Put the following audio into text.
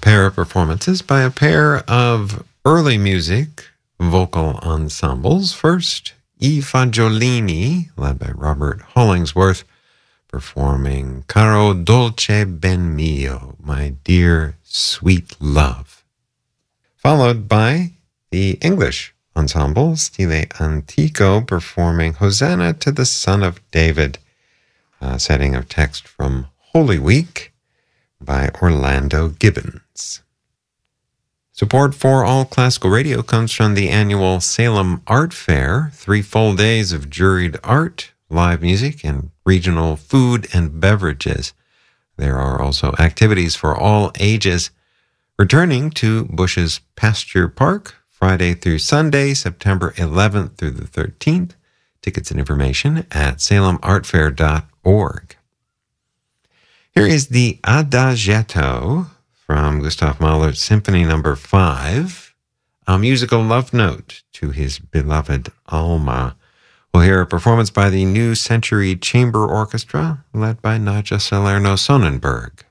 pair of performances by a pair of early music vocal ensembles. First, I Fagiolini, led by Robert Hollingsworth, performing Caro Dolce Ben Mio, My Dear Sweet Love. Followed by the English ensemble, Stile Antico, performing Hosanna to the Son of David, a setting of text from Holy Week by Orlando Gibbons. Support for All Classical Radio comes from the annual Salem Art Fair, 3 full days of juried art, live music, and regional food and beverages. There are also activities for all ages. Returning to Bush's Pasture Park, Friday through Sunday, September 11th through the 13th. Tickets and information at salemartfair.org. Here is the Adagietto from Gustav Mahler's Symphony No. 5, a musical love note to his beloved Alma. We'll hear a performance by the New Century Chamber Orchestra, led by Nadja Salerno-Sonnenberg.